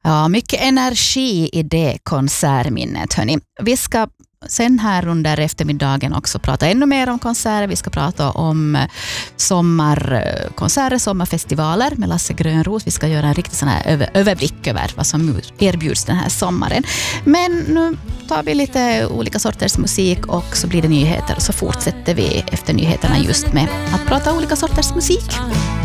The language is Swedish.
Ja, mycket energi i det konsertminnet, hörni. Vi ska sen här under eftermiddagen också prata ännu mer om konserter. Vi ska prata om sommarkonserter, sommarfestivaler med Lasse Grönroth. Vi ska göra en riktig sån här överblick över vad som erbjuds den här sommaren. Men nu tar vi lite olika sorters musik och så blir det nyheter. Och så fortsätter vi efter nyheterna just med att prata olika sorters musik.